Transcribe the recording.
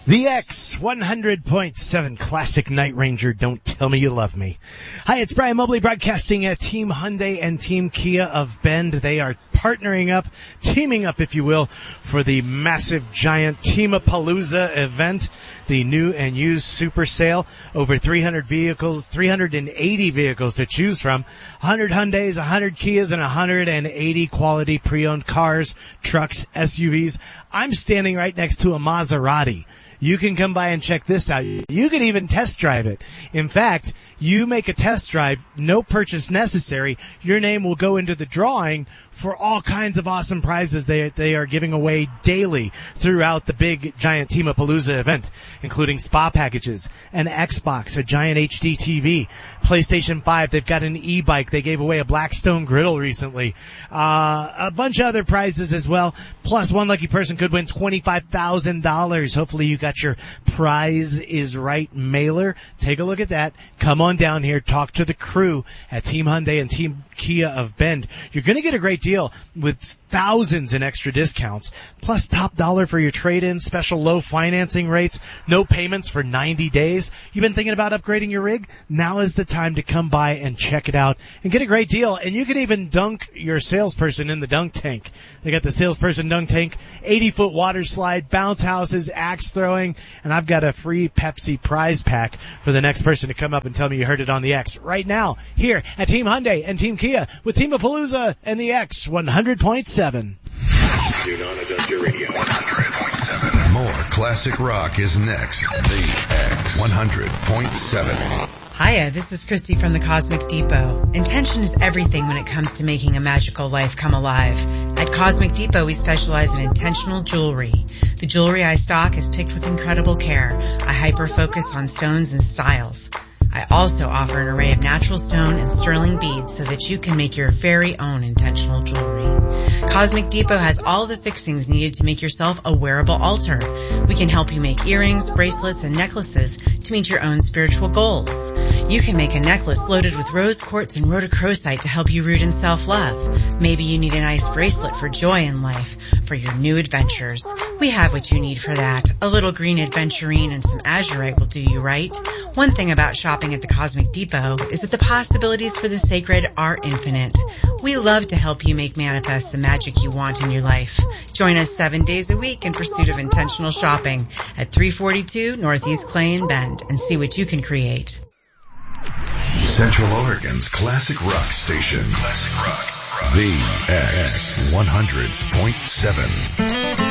The X 100.7 Classic Night Ranger, Don't Tell Me You Love Me. Hi, it's Brian Mobley broadcasting at Team Hyundai and Team Kia of Bend. They are partnering up, teaming up, if you will, for the massive, giant Teamapalooza event, the new and used super sale. Over 300 vehicles, 380 vehicles to choose from. 100 Hyundais, 100 Kias, and 180 quality pre-owned cars, trucks, SUVs. I'm standing right next to a Maserati. You can come by and check this out. You can even test drive it. In fact, you make a test drive, no purchase necessary. Your name will go into the drawing for all kinds of awesome prizes they are giving away daily throughout the big giant Teamapalooza event, including spa packages, an Xbox, a giant HD TV, PlayStation 5. They've got an e-bike. They gave away a Blackstone griddle recently. A bunch of other prizes as well. Plus, one lucky person could win $25,000. Hopefully you got your Prize is Right mailer. Take a look at that. Come on down here. Talk to the crew at Team Hyundai and Team Kia of Bend. You're going to get a great deal with thousands in extra discounts, plus top dollar for your trade-in, special low financing rates, no payments for 90 days. You've been thinking about upgrading your rig? Now is the time to come by and check it out and get a great deal. And you can even dunk your salesperson in the dunk tank. They got the salesperson dunk tank, 80-foot water slide, bounce houses, axe throwing, and I've got a free Pepsi prize pack for the next person to come up and tell me you heard it on the X right now here at Team Hyundai and Team Kia with Teamapalooza and the X 100.7. Do not adjust your radio. 100.7. More classic rock is next. The X 100.7. Hiya, this is Christy from the Cosmic Depot. Intention is everything when it comes to making a magical life come alive. At Cosmic Depot, we specialize in intentional jewelry. The jewelry I stock is picked with incredible care. I hyper-focus on stones and styles. I also offer an array of natural stone and sterling beads so that you can make your very own intentional jewelry. Cosmic Depot has all the fixings needed to make yourself a wearable altar. We can help you make earrings, bracelets, and necklaces to meet your own spiritual goals. You can make a necklace loaded with rose quartz and rhodochrosite to help you root in self-love. Maybe you need a nice bracelet for joy in life, for your new adventures. We have what you need for that. A little green adventurine and some azurite will do you right. One thing about shopping at the Cosmic Depot is that the possibilities for the sacred are infinite. We love to help you make manifest the magic you want in your life. Join us 7 days a week in pursuit of intentional shopping at 342 Northeast Clay in Bend and see what you can create. Central Oregon's classic rock station. Classic rock. The X 100.7.